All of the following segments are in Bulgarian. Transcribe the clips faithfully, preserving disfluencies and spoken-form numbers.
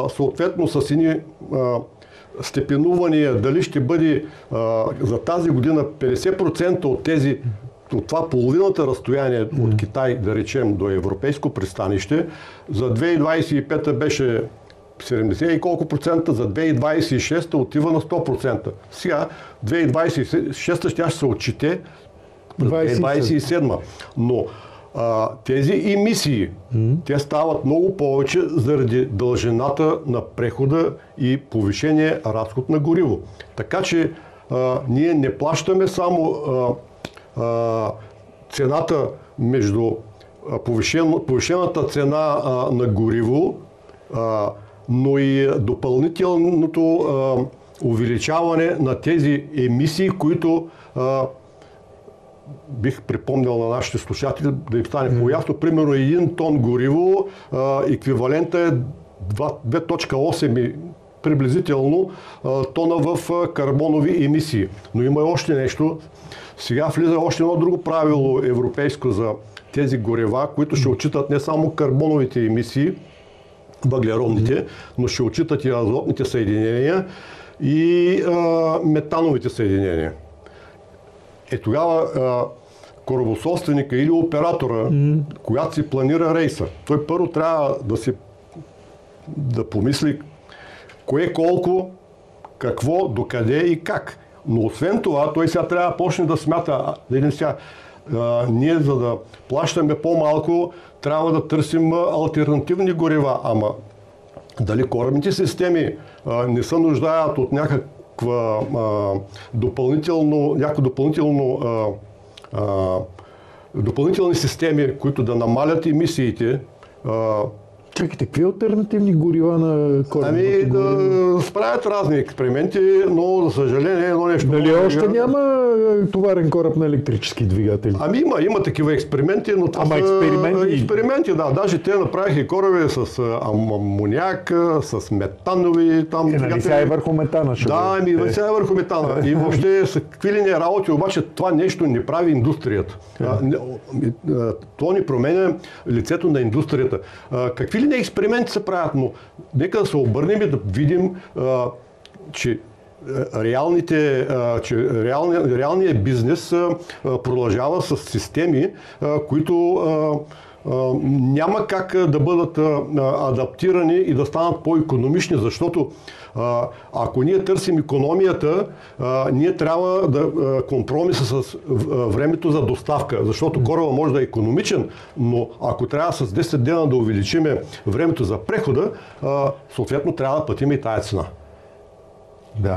а, съответно с едни а, степенувания, дали ще бъде а, за тази година петдесет процента от тези, от това половината разстояние mm. от Китай, да речем, до европейско пристанище, за две хиляди двадесет и пета беше седемдесет и колко процента, за две хиляди двадесет и шеста отива на сто процента. Сега две хиляди двадесет и шеста ще се отчете през две хиляди двадесет и седма. Но а, тези емисии, mm. те стават много повече заради дължината на прехода и повишение разход на гориво. Така че а, ние не плащаме само а, а, цената между а, повишен, повишената цена а, на гориво, а, но и допълнителното а, увеличаване на тези емисии, които а, бих припомнял на нашите слушатели да им стане mm. по-ясно. Примерно един тон гориво, а, еквивалента е две цяло осем приблизително а, тона в а, карбонови емисии. Но има и още нещо. Сега влиза още едно друго правило европейско за тези горива, които ще отчитат не само карбоновите емисии, въглеродните, но ще отчитат и азотните съединения и а, метановите съединения. Е тогава а, корабособственика или оператора, mm. когато си планира рейса, той първо трябва да си да помисли кое колко, какво, докъде и как. Но освен това, той сега трябва да почне да смята, да сега, а, ние за да плащаме по-малко, трябва да търсим алтернативни горива. Ама дали корабните системи а, не се нуждаят от някаква а, допълнително, някакво допълнително а, а, допълнителни системи, които да намалят емисиите. А, Чакайте, какви алтернативни горива на корабните? Ами да справят разни експерименти, но за съжаление едно нещо... Дали още няма товарен кораб на електрически двигатели? Ами има, има такива експерименти, но това Ама са експерименти? експерименти, да. Даже те направиха и кораби с амоняк, с метанови там... Е, нали сега е върху метана? Ще да, ами е. сега е върху метана. И въобще са какви ли не работи, обаче това нещо не прави индустрията. Е. А, не, то ни променя лицето на индустрията. А, какви ли не експерименти се правят, но нека да се обърнем и да видим, а, че реалните, а, че реалния, реалният бизнес а, продължава с системи, а, които а, а, няма как да бъдат а, адаптирани и да станат по-икономични, защото а, ако ние търсим икономията, а, ние трябва да а, компромиса с а, времето за доставка, защото кораба може да е икономичен, но ако трябва с десет дена да увеличиме времето за прехода, а, съответно трябва да платим и тая цена. Да.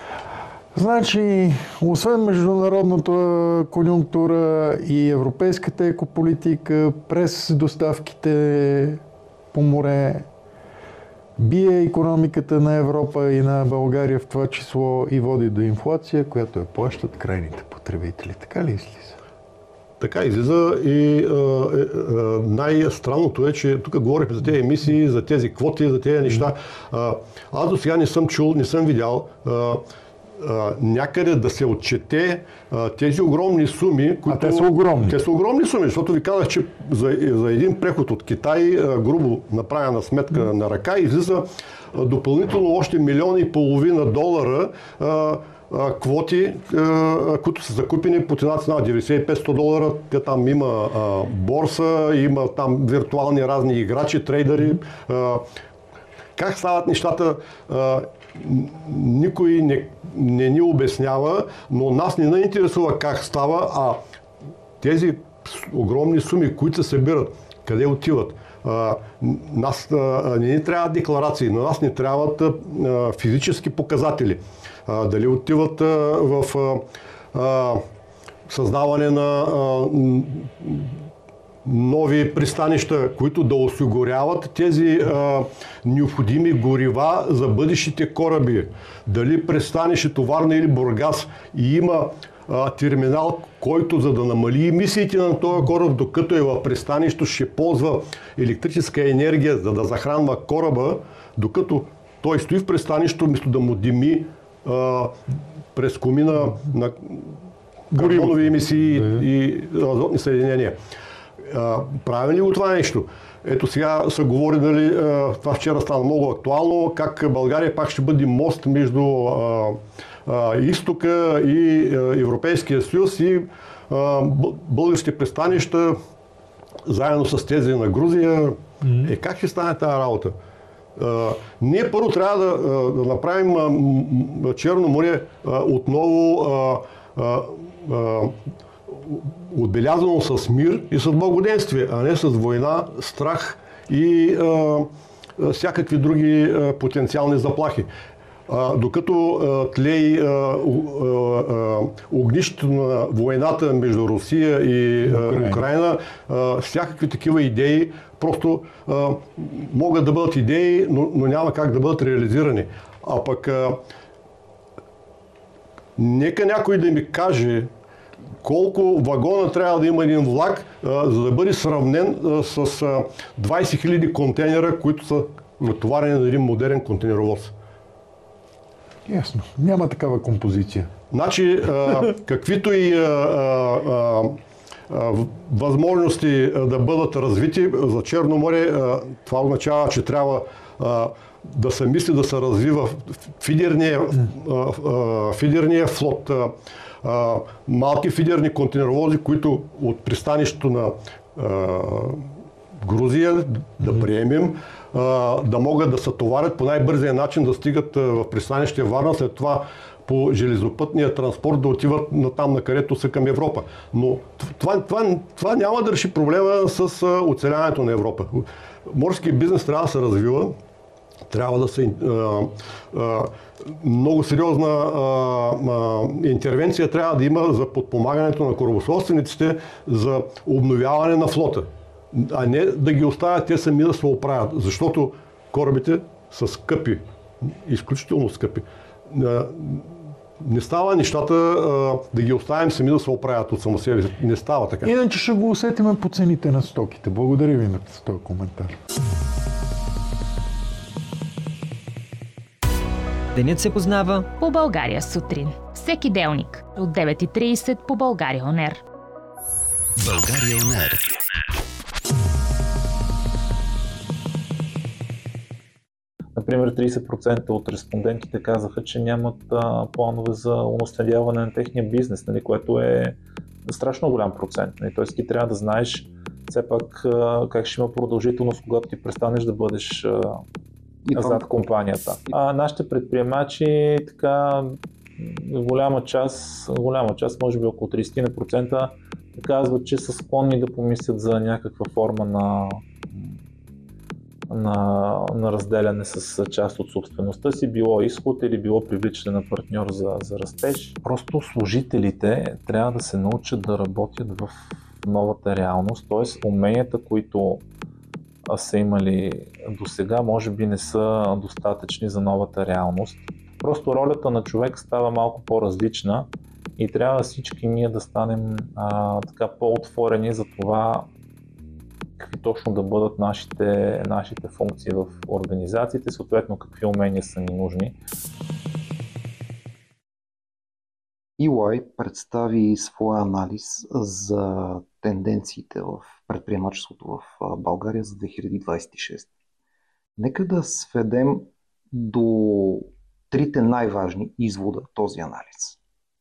Значи, освен международната конюнктура и европейската екополитика, през доставките по море, бие икономиката на Европа и на България в това число и води до инфлация, която я плащат крайните потребители. Така ли излиза? Така излиза и най-странното е, че тук говорим за тези емисии, за тези квоти, за тези неща. А, аз до сега не съм чул, не съм видял а, а, някъде да се отчете а, тези огромни суми, които... А те са огромни. Те са огромни суми, защото ви казах, че за, за един преход от Китай, а, грубо направена сметка mm. на ръка, излиза а, допълнително още милион и половина долара а, квоти, които са закупени по цена цена деветдесет и пет до сто долара. Те там има а, борса, има там виртуални разни играчи, трейдери. А, как стават нещата, а, никой не, не ни обяснява, но нас не ни интересува как става, а тези огромни суми, които се събират, къде отиват. А, нас а, не ни трябват декларации, на нас не трябват а, физически показатели. А, дали отиват а, в а, а, създаване на а, нови пристанища, които да осигуряват тези а, необходими горива за бъдещите кораби. Дали пристанището Варна или Бургас и има а, терминал, който за да намали емисиите на този кораб, докато е в пристанището, ще ползва електрическа енергия, за да захранва кораба, докато той стои в пристанището, вместо да му дими а, през комина на карбонови емисии и, и азотни съединения. А, правим ли го това нещо? ето сега се говори, нали, това вчера стана много актуално, как България пак ще бъде мост между а, а, изтока и а, Европейския съюз и а, българските пристанища, заедно с тези на Грузия. Mm-hmm. Е, как ще стане тази работа? А, ние първо трябва да, да направим а, Черно море а, отново а, а, а, отбелязано с мир и с благоденствие, а не с война, страх и а, всякакви други а, потенциални заплахи. А, докато а, тлей а, а, огнището на войната между Русия и а, Украина, Украина а, всякакви такива идеи просто а, могат да бъдат идеи, но, но няма как да бъдат реализирани. А пък а, нека някой да ми каже колко вагона трябва да има един влак, а, за да бъде сравнен а, с а, двайсет хиляди контейнера, които са натоварени на един модерен контейнеровоз. Ясно. Няма такава композиция. Значи, а, каквито и а, а, а, възможности да бъдат развити за Черно море, а, това означава, че трябва а, да се мисли да се развива фидерния, а, а, фидерния флот, а, а, малки фидерни контейнеровози, които от пристанището на а, Грузия да приемем, а, да могат да се товарят по най-бързия начин, да стигат в пристанище Варна, след това по железопътния транспорт да отиват на там, на където са към Европа. Но това, това, това няма да реши проблема с оцеляването на Европа. Морският бизнес трябва да се развива, трябва да се а, а, много сериозна а, а, интервенция трябва да има за подпомагането на корабособствениците за обновяване на флота, а не да ги оставят те сами да се оправят, защото корабите са скъпи, изключително скъпи. Не става нещата да ги оставим сами да се оправят от само себе си. Не става така. Иначе ще го усетиме по цените на стоките. Благодаря ви за този коментар. Денят се познава по България сутрин. Всеки делник от девет и трийсет по България Он Ер. България Он Ер. Например, трийсет процента от респондентите казаха, че нямат а, планове за унаследяване на техния бизнес, нали, което е страшно голям процент. Нали. Тоест ти трябва да знаеш все пак а, как ще има продължителност, когато ти престанеш да бъдеш а, зад компанията. А нашите предприемачи, така, голяма част, голяма част, може би около трийсет процента, казват, че са склонни да помислят за някаква форма на На, на разделяне с част от собствеността си, било изход или било привличане на партньор за, за растеж. Просто служителите трябва да се научат да работят в новата реалност, т.е. уменията, които са имали до сега, може би не са достатъчни за новата реалност. Просто ролята на човек става малко по-различна и трябва всички ние да станем а, така по-отворени за това какви точно да бъдат нашите, нашите функции в организациите, съответно какви умения са ни нужни. и уай представи своя анализ за тенденциите в предприемачеството в България за две хиляди двадесет и шеста. Нека да сведем до трите най-важни извода този анализ.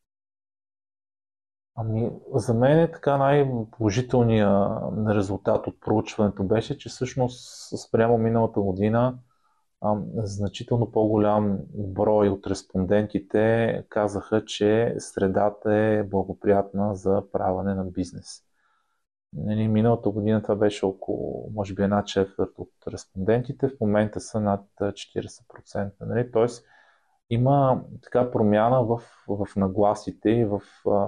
Ами, за мен е така най-положителният резултат от проучването беше, че всъщност спрямо миналата година а, значително по-голям брой от респондентите казаха, че средата е благоприятна за правене на бизнес. Нали, миналата година това беше около, може би, една четвърт от респондентите, в момента са над четирийсет процента. Нали? Тоест има така промяна в, в нагласите и в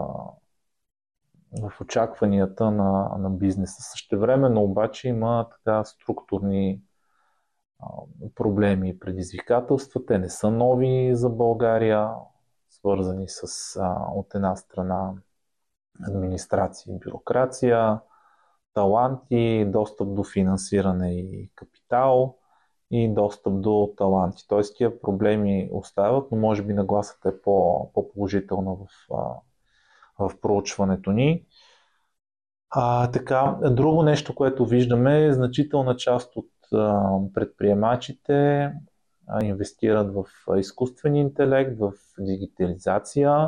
в очакванията на, на бизнеса. Същевременно обаче има така структурни а, проблеми и предизвикателства. Те не са нови за България, свързани с а, от една страна администрация и бюрокрация, таланти, достъп до финансиране и капитал и достъп до таланти. Тоест тия проблеми остават, но може би нагласата е по, по-положителна в а, в проучването ни. А, така, друго нещо, което виждаме, е значителна част от а, предприемачите а, инвестират в а, изкуствен интелект, в дигитализация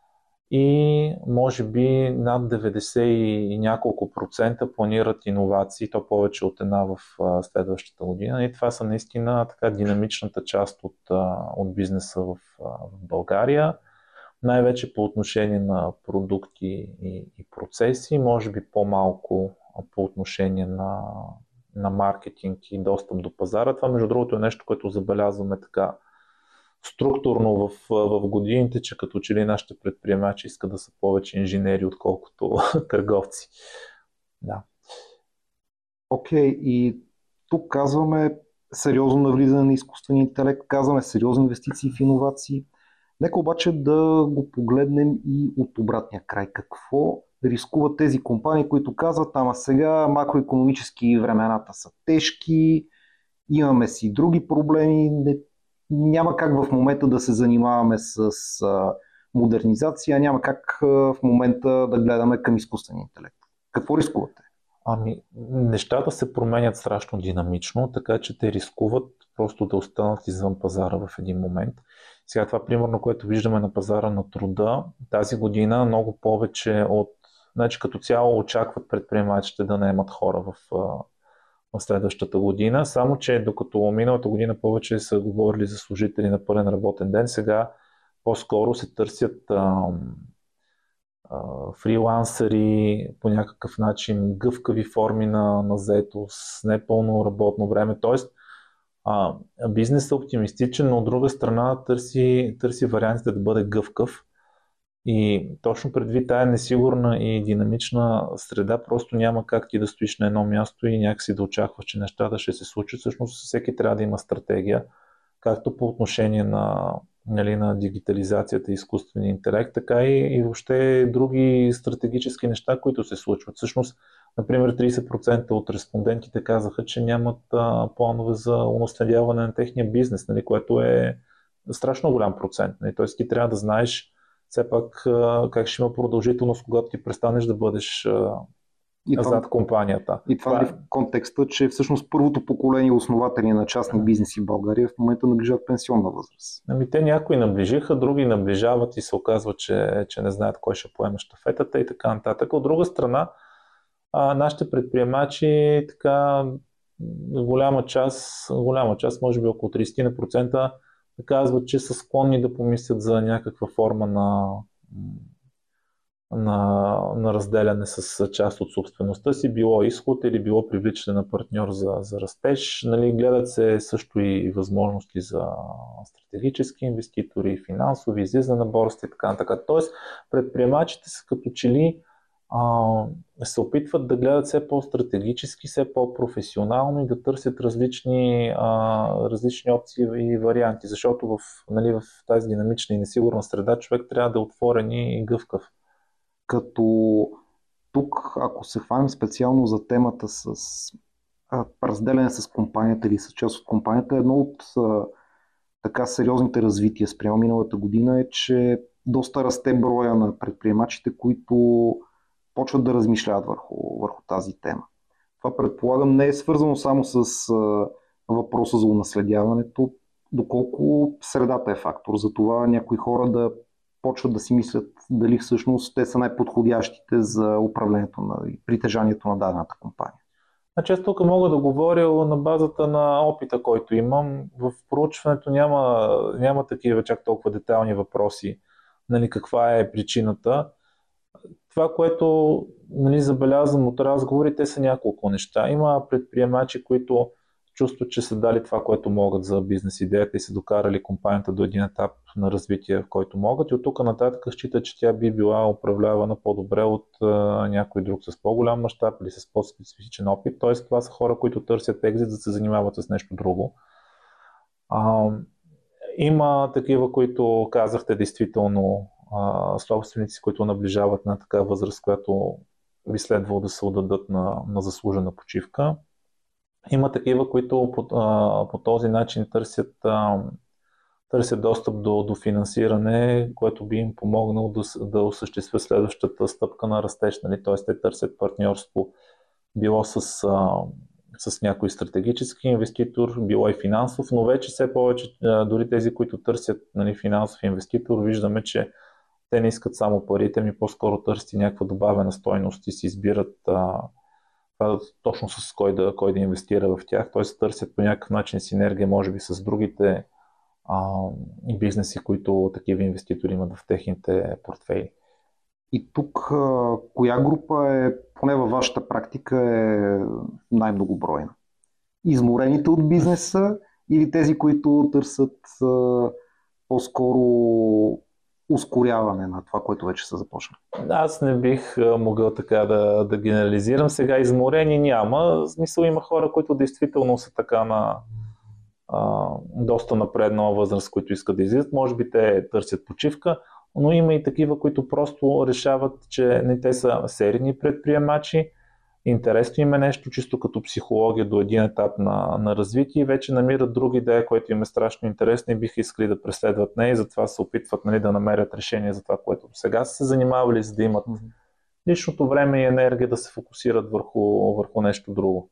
и може би над деветдесет и няколко процента планират иновации, то повече от една в а, следващата година. И това са наистина така динамичната част от, а, от бизнеса в, а, в България. Най-вече по отношение на продукти и, и процеси, може би по-малко по отношение на, на маркетинг и достъп до пазара. Това, между другото, е нещо, което забелязваме така структурно в, в годините, че като че ли нашите предприемачи искат да са повече инженери, отколкото търговци. Да. Окей, okay, и тук казваме сериозно навлизане на изкуствения интелект, казваме сериозни инвестиции в иновации. Нека обаче да го погледнем и от обратния край. Какво рискуват тези компании, които казват, ама сега макроекономически времената са тежки, имаме си други проблеми, не, няма как в момента да се занимаваме с а, модернизация, няма как а, в момента да гледаме към изкуствения интелект. Какво рискувате? Ами, нещата се променят страшно динамично, така че те рискуват просто да останат извън пазара в един момент. Сега това, примерно, което виждаме на пазара на труда, тази година много повече от... Значи като цяло очакват предприемачите да наемат хора в, в следващата година, само че докато миналата година повече са говорили за служители на пълен работен ден, сега по-скоро се търсят а, а, фрилансъри, по някакъв начин гъвкави форми на, на заетост, непълно работно време, т.е. А, бизнесът е оптимистичен, но от друга страна търси, търси вариантите да бъде гъвкав и точно предвид тая несигурна и динамична среда просто няма как ти да стоиш на едно място и някакси да очакваш, че нещата ще се случат. Всъщност всеки трябва да има стратегия, както по отношение на, нали, на дигитализацията и изкуствения интелект, така и, и въобще други стратегически неща, които се случват. Всъщност, например, трийсет процента от респондентите казаха, че нямат а, планове за унаследяване на техния бизнес, нали, което е страшно голям процент. Нали. Тоест ти трябва да знаеш все пак а, как ще има продължителност, когато ти престанеш да бъдеш а, и това, зад компанията. И това, това е в контекста, че всъщност първото поколение основатели на частни бизнеси в България в момента наближават пенсионна възраст. Ами те някои наближиха, други наближават и се оказва, че, че не знаят кой ще поеме щафетата и така нататък. От друга страна, а, нашите предприемачи, така голяма част, голяма част, може би около трийсет процента, казват, че са склонни да помислят за някаква форма на, на, на разделяне с част от собствеността си, било изход или било привличане на партньор за, за растеж. Нали, гледат се също и възможности за стратегически инвеститори, финансови, излизане на борсата и така нататък. Тоест, предприемачите са като че ли а, се опитват да гледат все по-стратегически, все по-професионално и да търсят различни, а, различни опции и варианти, защото в, нали, в тази динамична и несигурна среда човек трябва да е отворен и гъвкав. Като тук, ако се хванем специално за темата с а, разделяне с компанията или с част от компанията, едно от а, така сериозните развития спрямо миналата година е, че доста расте броя на предприемачите, които почват да размишляват върху, върху тази тема. Това, предполагам, не е свързано само с а, въпроса за унаследяването, доколко средата е фактор. Затова някои хора да почват да си мислят дали всъщност те са най-подходящите за управлението на и притежанието на дадената компания. Често тук мога да говоря на базата на опита, който имам. В проучването няма, няма такива чак толкова детайлни въпроси, нали, каква е причината. Това, което, нали, забелязвам от разговорите, са няколко неща. Има предприемачи, които чувстват, че са дали това, което могат за бизнес идеята и са докарали компанията до един етап на развитие, в който могат. И от тук нататък считат, че тя би била управлявана по-добре от а, някой друг с по-голям мащаб или с по-специфичен опит. Тоест, това са хора, които търсят екзит, за да се занимават с нещо друго. А, има такива, които казахте действително а, собственици, които наближават на такава възраст, която би следвало да се отдадат на, на заслужена почивка. Има такива, които по, а, по този начин търсят а, търсят достъп до, до финансиране, което би им помогнало да, да осъществят следващата стъпка на растеж. Нали? Т.е. те търсят партньорство, било с, а, с някой стратегически инвеститор, било и финансов, но вече все повече, а, дори тези, които търсят, нали, финансов инвеститор, виждаме, че те не искат само парите, ми по-скоро търсят някаква добавена стойност и си избират а, точно с кой да, кой да инвестира в тях, т.е. търсят по някакъв начин синергия, може би с другите а, бизнеси, които такива инвеститори имат в техните портфейли. И тук а, коя група е, поне във вашата практика, е най-многобройна? Изморените от бизнеса или тези, които търсят а, по-скоро ускоряване на това, което вече са започнали? Аз не бих могъл така да, да генерализирам. Сега изморени няма. В смисъл има хора, които действително са така на а, доста напреднала възраст, които искат да излизат. Може би те търсят почивка, но има и такива, които просто решават, че не те са серийни предприемачи. Интересно им е нещо чисто като психология до един етап на, на развитие и вече намират друга идея, която им е страшно интересна и биха искали да преследват нея и затова се опитват, нали, да намерят решение за това, което сега са се занимавали, за да имат личното време и енергия да се фокусират върху, върху нещо друго.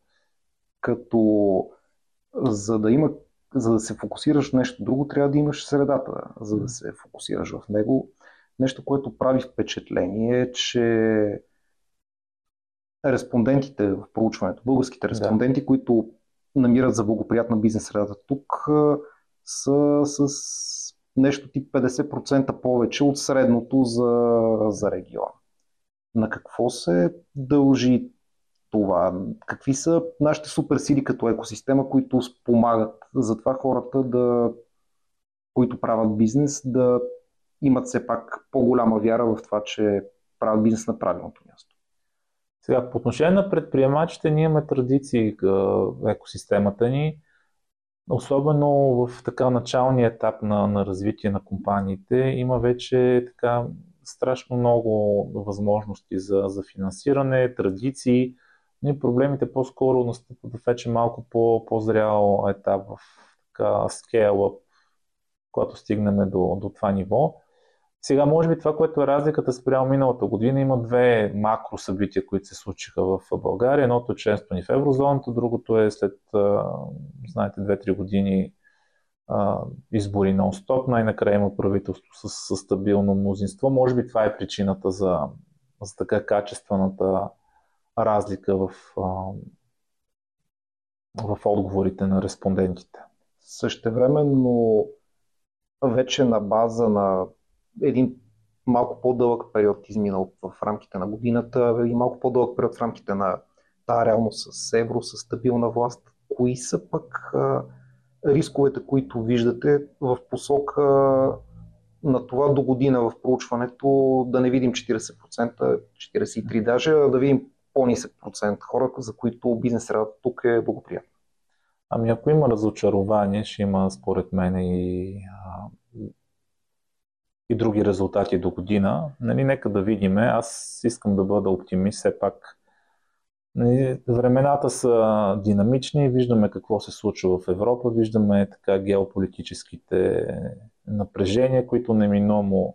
Като за да, има, за да се фокусираш в нещо друго, трябва да имаш средата, за да се фокусираш в него. Нещо, което прави впечатление е, че респондентите в проучването, българските респонденти, да, които намират за благоприятна бизнес средата тук, са с нещо тип петдесет процента повече от средното за, за региона. На какво се дължи това? Какви са нашите суперсили като екосистема, които спомагат за това хората, да, които правят бизнес, да имат все пак по-голяма вяра в това, че правят бизнес на правилното място? Сега, по отношение на предприемачите, ние имаме традиции в екосистемата ни, особено в така началния етап на, на развитие на компаниите. Има вече така страшно много възможности за, за финансиране, традиции. И проблемите по-скоро настъпват в вече малко по, по-зрял етап в така scale-up, когато стигнем до, до това ниво. Сега, може би това, което е разликата спрямо миналата година, има две макро събития, които се случиха в България. Едното е членство ни в еврозоната, другото е след, знаете, две-три години избори нон-стоп. Най-накрая има правителство с, с стабилно мнозинство. Може би това е причината за, за така качествената разлика в, в отговорите на респондентите. Същевременно вече на база на един малко по-дълъг период изминал в рамките на годината и малко по-дълъг период в рамките на тази реалност с евро, с стабилна власт. Кои са пък а, рисковете, които виждате в посока на това до година в проучването да не видим четирийсет процента, четирийсет и три процента даже, а да видим по-нисък процент хора, за които бизнес средата тук е благоприятна? Ами ако има разочарование, ще има според мен и и други резултати до година. Нали, нека да видим. Аз искам да бъда оптимист. Все пак нали, времената са динамични. Виждаме какво се случва в Европа. Виждаме така геополитическите напрежения, които неминуемо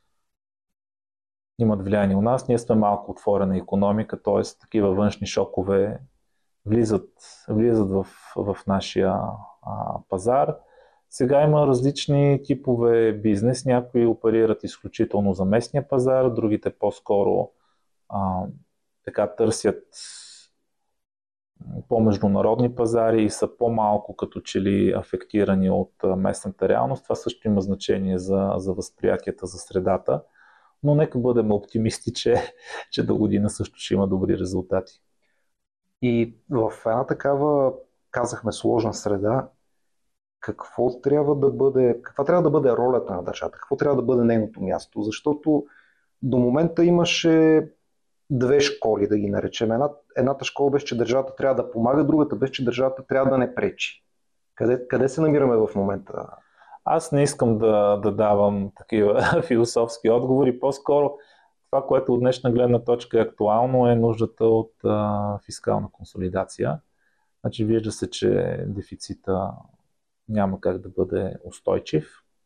имат влияние у нас. Ние сме малко отворена икономика, т.е. такива външни шокове влизат, влизат в, в нашия а, пазар. Сега има различни типове бизнес. Някои оперират изключително за местния пазар, другите по-скоро а, така търсят по-международни пазари и са по-малко като че ли афектирани от местната реалност. Това също има значение за, за възприятията за средата. Но нека бъдем оптимисти, че, че до година също ще има добри резултати. И в една такава, казахме, сложна среда, какво трябва да бъде, каква трябва да бъде ролята на държавата, какво трябва да бъде нейното място, защото до момента имаше две школи, да ги наречем. Една, едната школа беше, че държавата трябва да помага, другата беше, че държавата трябва да не пречи. Къде, къде се намираме в момента? Аз не искам да, да давам такива философски отговори, по-скоро това, което от днешна гледна точка е актуално, е нуждата от а, фискална консолидация. Значи вижда се, че дефицита няма как да бъде устойчив.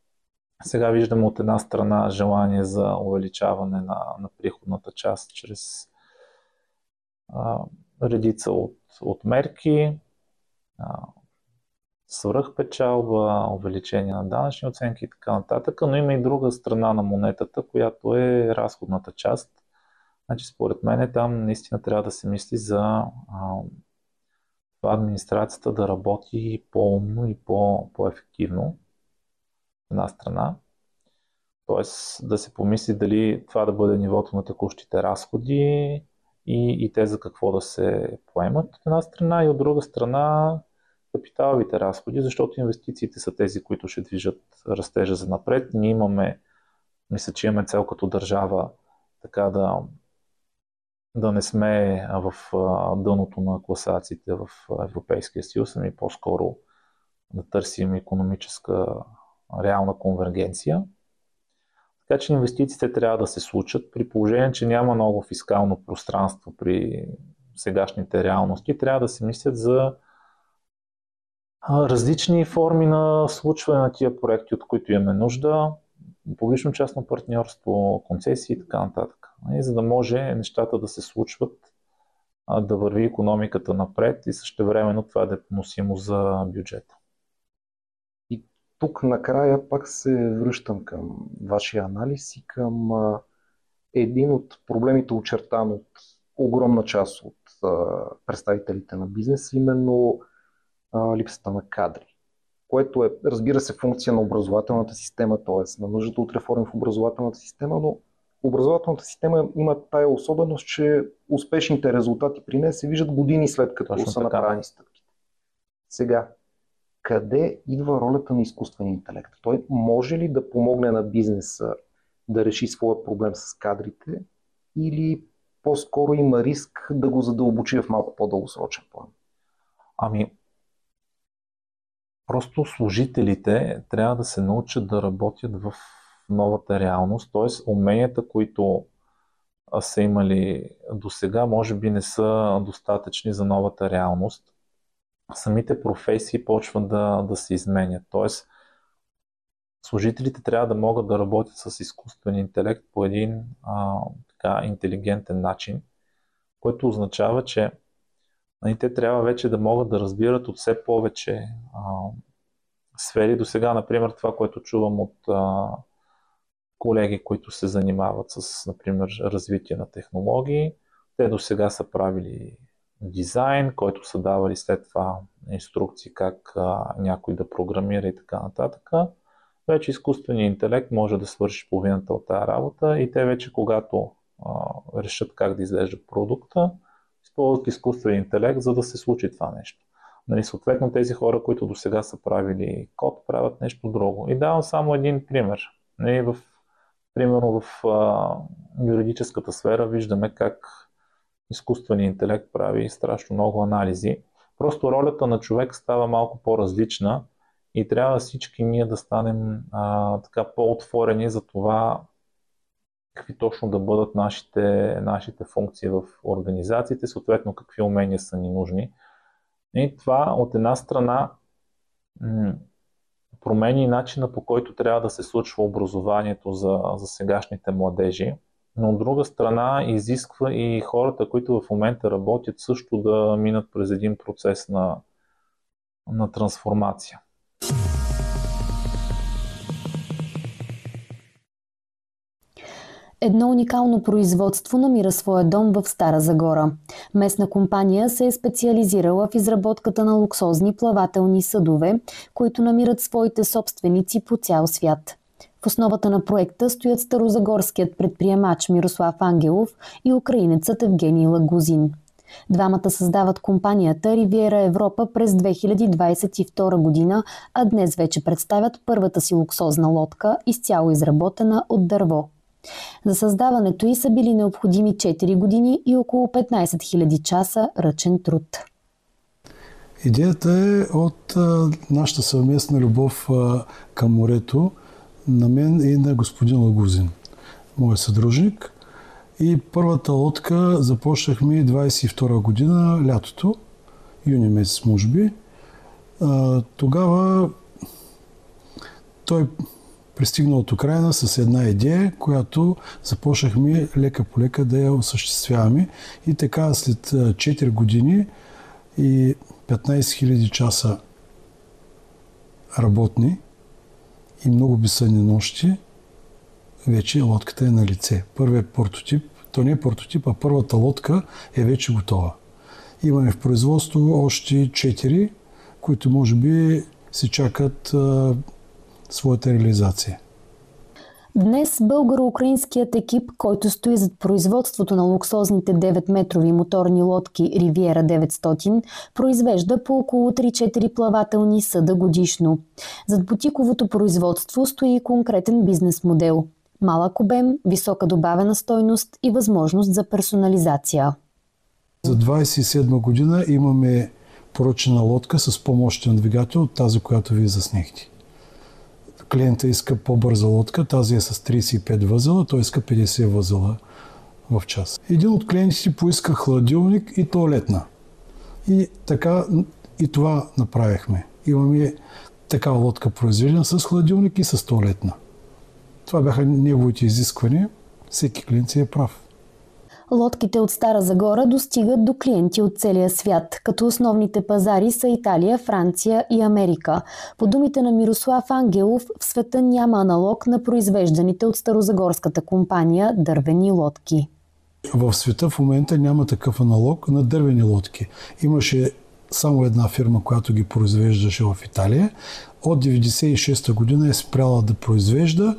Сега виждаме от една страна желание за увеличаване на, на приходната част чрез а, редица от, от мерки, а, свръхпечалба, увеличение на данъчни оценки и така нататък, но има и друга страна на монетата, която е разходната част. Значи, според мен там наистина трябва да се мисли за а, това администрацията да работи по-умно и по, по-ефективно от една страна. Тоест да се помисли дали това да бъде нивото на текущите разходи и, и те за какво да се поемат от една страна, и от друга страна капиталовите разходи, защото инвестициите са тези, които ще движат растежа за напред. Ние имаме, мисля, че имаме цел като държава така да, да не сме в дъното на класациите в Европейския съюз, ами по-скоро да търсим икономическа реална конвергенция. Така че инвестициите трябва да се случат. При положение, че няма много фискално пространство при сегашните реалности, трябва да се мислят за различни форми на случване на тия проекти, от които имаме нужда, публично-частно партньорство, концесии и така нататък. И за да може нещата да се случват, да върви икономиката напред и същевременно това да е поносимо за бюджета. И тук накрая пак се връщам към вашия анализ и към а, един от проблемите, очертан от огромна част от а, представителите на бизнес, именно а, липсата на кадри, което е, разбира се, функция на образователната система, т.е. на нуждата от реформи в образователната система, но образователната система има тая особеност, че успешните резултати при нея се виждат години след като Точно са така. направени стъпките. Сега, къде идва ролята на изкуствения интелект? Той може ли да помогне на бизнеса да реши своя проблем с кадрите или по-скоро има риск да го задълбочи в малко по-дългосрочен план? Ами, просто служителите трябва да се научат да работят в новата реалност, т.е. уменията, които са имали до сега, може би не са достатъчни за новата реалност. Самите професии почват да, да се изменят. Т.е. служителите трябва да могат да работят с изкуствен интелект по един а, така интелигентен начин, което означава, че те трябва вече да могат да разбират от все повече а, сфери. До сега, например, това, което чувам от а, колеги, които се занимават с, например, развитие на технологии, те до сега са правили дизайн, който са давали след това инструкции как а, някой да програмира и така нататък. Вече изкуственият интелект може да свърши половината от тази работа и те вече, когато а, решат как да изглежда продукта, използват изкуствен интелект, за да се случи това нещо. Нали, съответно тези хора, които до сега са правили код, правят нещо друго. И давам само един пример. Нали, в, примерно в а, юридическата сфера виждаме как изкуственият интелект прави страшно много анализи. Просто ролята на човек става малко по-различна и трябва всички ние да станем а, така по-отворени за това какви точно да бъдат нашите, нашите функции в организациите, съответно какви умения са ни нужни. И това от една страна м- промени начина, по който трябва да се случва образованието за, за сегашните младежи, но от друга страна изисква и хората, които в момента работят, също да минат през един процес на, на трансформация. Едно уникално производство намира своя дом в Стара Загора. Местна компания се е специализирала в изработката на луксозни плавателни съдове, които намират своите собственици по цял свят. В основата на проекта стоят старозагорският предприемач Мирослав Ангелов и украинецът Евгений Лагузин. Двамата създават компанията Ривиера Европа през две хиляди двадесет и втора година, а днес вече представят първата си луксозна лодка, изцяло изработена от дърво. За създаването й са били необходими четири години и около петнадесет хиляди часа ръчен труд. Идеята е от а, нашата съвместна любов а, към морето, на мен и на господин Лагузин, мой съдружник. И първата лодка започнахме двадесет и втора година, лятото, юни месец може би. А, тогава той пристигна от Украина с една идея, която започнахме лека по лека да я осъществяваме. И така след четири години и петнайсет хиляди часа работни и много безсънни нощи, вече лодката е на лице. Първият прототип, то не е прототип, а първата лодка е вече готова. Имаме в производство още четири, които може би се чакат а, своята реализация. Днес българо-украинският екип, който стои зад производството на луксозните деветметрови моторни лодки Ривиера деветстотин, произвежда по около три-четири плавателни съда годишно. Зад бутиковото производство стои и конкретен бизнес модел. Малък обем, висока добавена стойност и възможност за персонализация. За двайсет и седма година имаме поръчена лодка с по-мощен двигател от тази, която вие заснехте. Клиента иска по-бърза лодка, тази е с трийсет и пет възела, той иска петдесет възела в час. Един от клиентите поиска хладилник и тоалетна. И така и това направихме. Имаме такава лодка произведена с хладилник и с тоалетна. Това бяха неговите изисквания. Всеки клиент си е прав. Лодките от Стара Загора достигат до клиенти от целия свят, като основните пазари са Италия, Франция и Америка. По думите на Мирослав Ангелов, в света няма аналог на произвежданите от старозагорската компания дървени лодки. В света в момента няма такъв аналог на дървени лодки. Имаше само една фирма, която ги произвеждаше в Италия. От деветдесет и шеста година е спряла да произвежда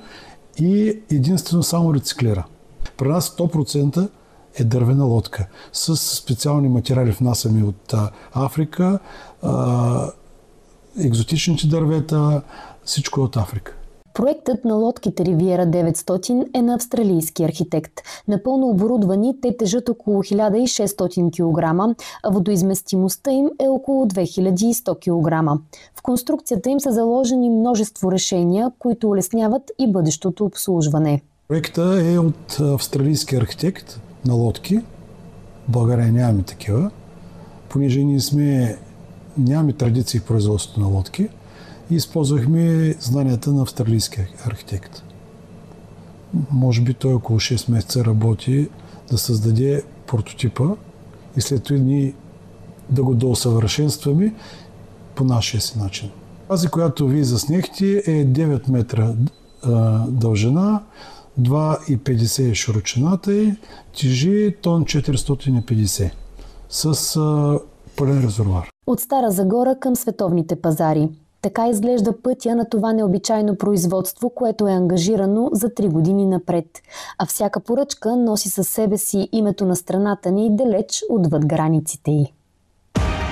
и единствено само рециклира. При нас сто процента е дървена лодка. С специални материали внасяме от Африка, а, екзотичните дървета, всичко от Африка. Проектът на лодките Ривиера деветстотин е на австралийски архитект. Напълно оборудвани, те тежат около хиляда и шестстотин килограма, а водоизместимостта им е около две хиляди и сто килограма. В конструкцията им са заложени множество решения, които улесняват и бъдещото обслужване. Проектът е от австралийски архитект на лодки. В България нямаме такива, понеже ние сме, нямаме традиции в производството на лодки и използвахме знанията на австралийски архитект. Може би той около шест месеца работи да създаде прототипа и след това ние да го доусъвършенстваме по нашия си начин. Тази, която вие заснехте, е девет метра а, дължина, два и петдесет широчината и тежи тон четиристотин и петдесет с а, пълен резервоар. От Стара Загора към световните пазари. Така изглежда пътя на това необичайно производство, което е ангажирано за три години напред. А всяка поръчка носи със себе си името на страната ни далеч отвъд границите й.